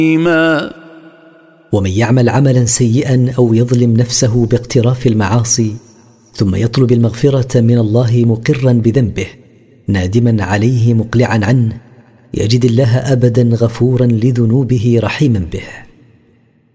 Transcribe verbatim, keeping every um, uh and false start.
ومن يعمل عملا سيئا أو يظلم نفسه باقتراف المعاصي ثم يطلب المغفرة من الله مقرا بذنبه نادما عليه مقلعا عنه، يجد الله أبدا غفورا لذنوبه رحيما به.